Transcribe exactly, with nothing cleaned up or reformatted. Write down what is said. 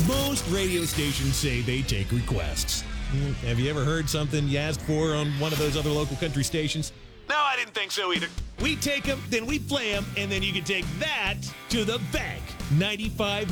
Most radio stations say they take requests. Have you ever heard something you asked for on one of those other local country stations? No, I didn't think so either. We take them, then we play them, and then you can take that to the bank. ninety-five